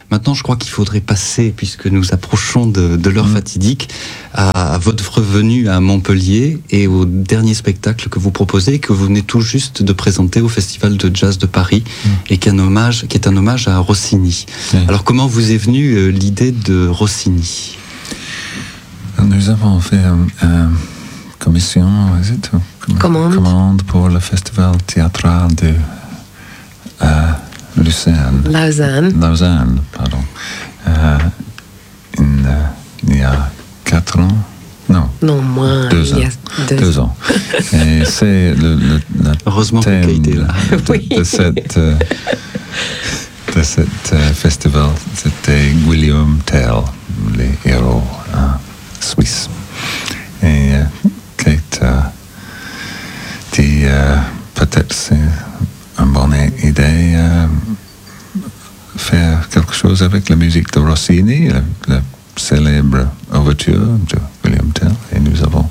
Maintenant, je crois qu'il faudrait passer, puisque nous approchons de l'heure fatidique, à votre venue à Montpellier et au dernier spectacle que vous proposez, que vous venez tout juste de présenter au Festival de Jazz de Paris, et qui est un hommage à Rossini. Alors, comment vous est venue l'idée de Rossini ? Nous avons fait une commande pour le festival théâtral de Lausanne, pardon. Il y a 4 ans. Non, moins. 2 ans. Et c'est le heureusement que Kate est là. De cette festival, c'était William Tell, les héros suisses. Et Kate dit peut-être c'est une bonne idée faire quelque chose avec la musique de Rossini, la célèbre ouverture de William Tell. Et nous avons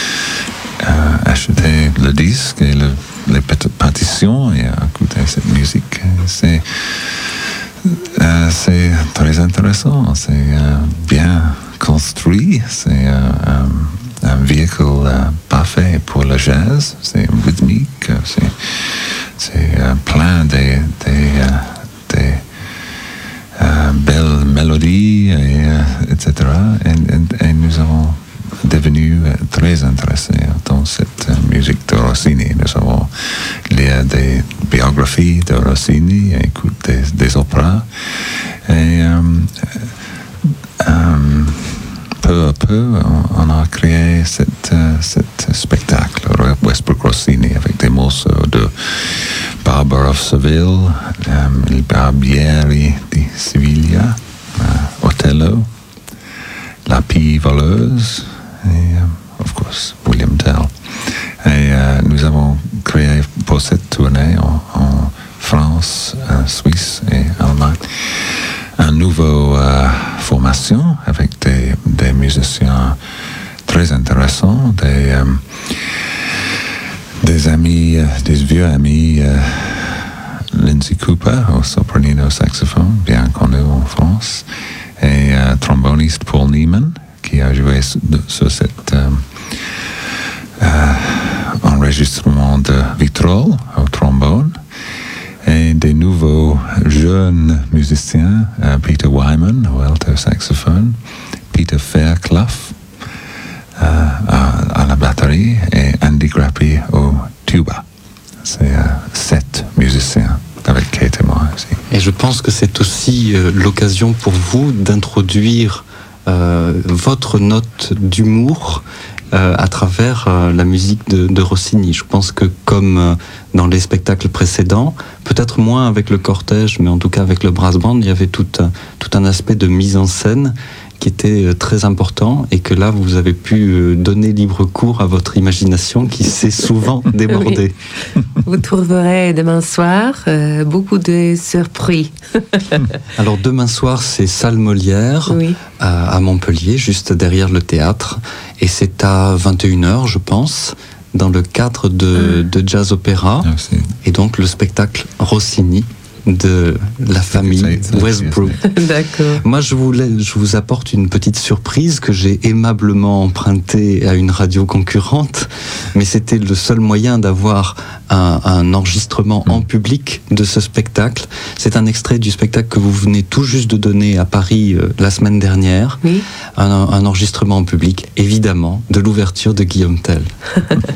acheté le disque et les partitions et écouté cette musique. C'est très intéressant, c'est bien construit, c'est un véhicule parfait pour le jazz, c'est rythmique, c'est plein de belles mélodies, etc. Et nous avons devenu très intéressés dans cette musique de Rossini. Nous avons lu des biographies de Rossini, écouté des opéras. Et peu à peu, on a créé cet spectacle, Westbrook Rossini, avec des morceaux de Barber of Seville, Il Barbieri di Siviglia, Othello, La Pie voleuse, et, of course, William Tell. Et nous avons créé pour cette tournée en France, Suisse et Allemagne une nouvelle formation avec des musiciens très intéressants, des amis, des vieux amis, Lindsay Cooper au sopranino saxophone, bien connu en France, et tromboniste Paul Neiman, qui a joué sur cet enregistrement de Vitrol au trombone, et des nouveaux jeunes musiciens, Peter Wyman au alto saxophone, Peter Fairclough à la batterie et Andy Grappi au tuba. C'est 7 musiciens avec Kate et moi aussi. Et je pense que c'est aussi l'occasion pour vous d'introduire votre note d'humour à travers la musique de Rossini. Je pense que comme dans les spectacles précédents, peut-être moins avec le cortège, mais en tout cas avec le brass band, il y avait tout un aspect de mise en scène qui était très important, et que là vous avez pu donner libre cours à votre imagination qui s'est souvent débordée. Oui. Vous trouverez demain soir beaucoup de surprises. Alors demain soir c'est Salle Molière, oui, à Montpellier, juste derrière le théâtre, et c'est à 21h je pense, dans le cadre de Jazz Opéra. Merci. Et donc le spectacle Rossini de la famille Westbrook. D'accord. Moi, je vous apporte une petite surprise que j'ai aimablement empruntée à une radio concurrente, mais c'était le seul moyen d'avoir un enregistrement en public de ce spectacle. C'est un extrait du spectacle que vous venez tout juste de donner à Paris la semaine dernière. Oui. Un enregistrement en public, évidemment, de l'ouverture de Guillaume Tell.